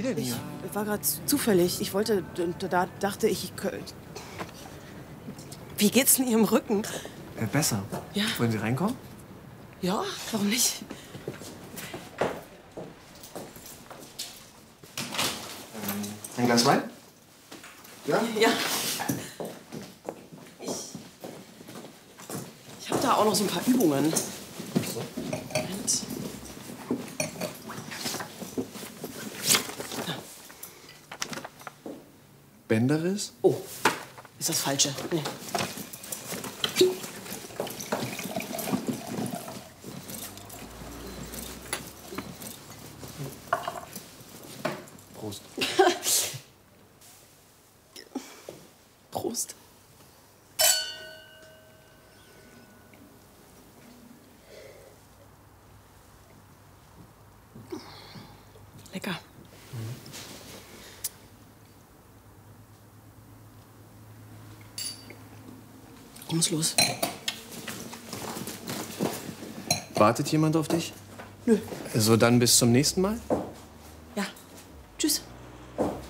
denn hier? Ich war gerade zufällig. Ich wollte, da dachte ich, wie geht's denn Ihrem Rücken? Besser. Ja. Wollen Sie reinkommen? Ja, warum nicht? Ein Glas Wein? Ja? Ja. Ich habe da auch noch so ein paar Übungen. So. Moment. Bänderriss? Oh, ist das Falsche. Nee. Prost. Prost. Lecker. Ich muss los. Wartet jemand auf dich? Nö. Also dann bis zum nächsten Mal? Ja. Tschüss.